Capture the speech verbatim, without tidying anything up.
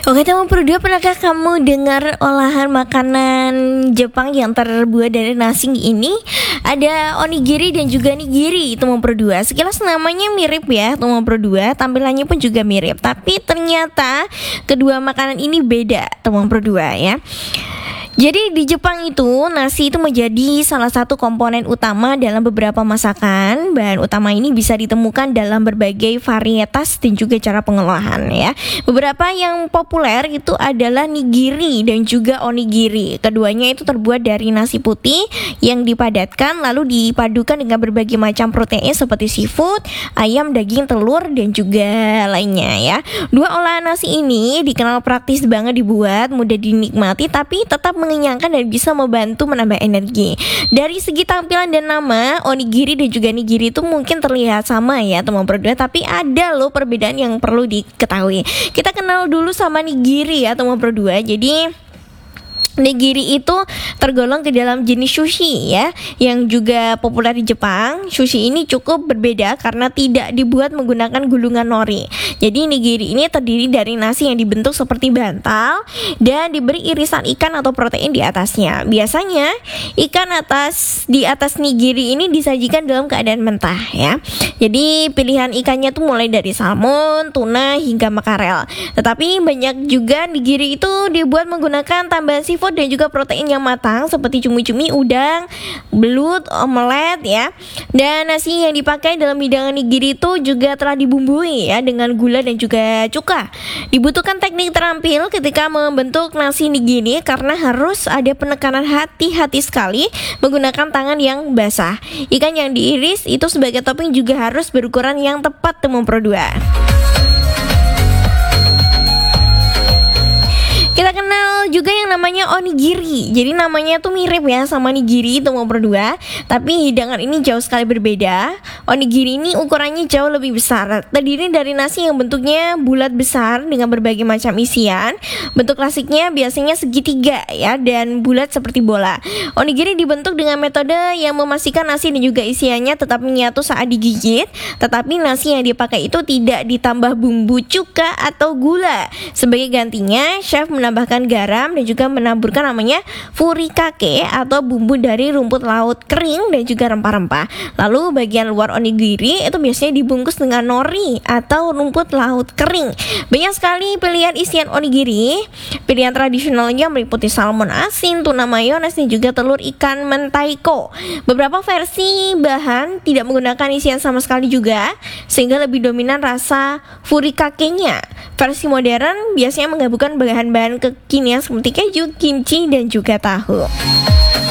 Oke teman berdua, pernahkah kamu dengar olahan makanan Jepang yang terbuat dari nasi ini? Ada onigiri dan juga nigiri teman berdua. Sekilas namanya mirip ya teman berdua, tampilannya pun juga mirip. Tapi ternyata kedua makanan ini beda teman berdua ya. Jadi di Jepang itu nasi itu menjadi salah satu komponen utama dalam beberapa masakan. Bahan utama ini bisa ditemukan dalam berbagai varietas dan juga cara pengolahan ya. Beberapa yang populer itu adalah nigiri dan juga onigiri. Keduanya itu terbuat dari nasi putih yang dipadatkan lalu dipadukan dengan berbagai macam protein seperti seafood, ayam, daging, telur dan juga lainnya ya. Dua olahan nasi ini dikenal praktis banget dibuat, mudah dinikmati tapi tetap mengenyangkan dan bisa membantu menambah energi. Dari segi tampilan dan nama, onigiri dan juga nigiri itu mungkin terlihat sama ya teman berdua, tapi ada loh perbedaan yang perlu diketahui. Kita kenal dulu sama nigiri ya teman berdua. Jadi nigiri itu tergolong ke dalam jenis sushi ya, yang juga populer di Jepang. Sushi ini cukup berbeda karena tidak dibuat menggunakan gulungan nori. Jadi nigiri ini terdiri dari nasi yang dibentuk seperti bantal dan diberi irisan ikan atau protein di atasnya. Biasanya ikan atas di atas nigiri ini disajikan dalam keadaan mentah ya. Jadi pilihan ikannya tuh mulai dari salmon, tuna hingga makarel. Tetapi banyak juga nigiri itu dibuat menggunakan tambahan seafood dan juga protein yang matang seperti cumi-cumi, udang, belut, omelet ya. Dan nasi yang dipakai dalam hidangan nigiri itu juga telah dibumbui ya dengan gula dan juga cuka. Dibutuhkan teknik terampil ketika membentuk nasi nigiri karena harus ada penekanan hati-hati sekali menggunakan tangan yang basah. Ikan yang diiris itu sebagai topping juga harus berukuran yang tepat teman berdua. Kita kenal juga yang namanya onigiri. Jadi namanya tuh mirip ya sama nigiri teman berdua, tapi hidangan ini jauh sekali berbeda. Onigiri ini ukurannya jauh lebih besar. Terdiri dari nasi yang bentuknya bulat besar dengan berbagai macam isian. Bentuk klasiknya biasanya segitiga ya dan bulat seperti bola. Onigiri dibentuk dengan metode yang memastikan nasi dan juga isiannya tetap menyatu saat digigit, tetapi nasi yang dipakai itu tidak ditambah bumbu cuka atau gula. Sebagai gantinya, chef menambahkan garam dan juga menaburkan namanya furikake atau bumbu dari rumput laut kering dan juga rempah-rempah. Lalu bagian luar onigiri itu biasanya dibungkus dengan nori atau rumput laut kering. Banyak sekali pilihan isian onigiri. Pilihan tradisionalnya meliputi salmon asin, tuna mayones dan juga telur ikan mentaiko. Beberapa versi bahan tidak menggunakan isian sama sekali juga, sehingga lebih dominan rasa furikake-nya. Versi modern biasanya menggabungkan bahan-bahan kekinian seperti keju, kimchi, dan juga tahu.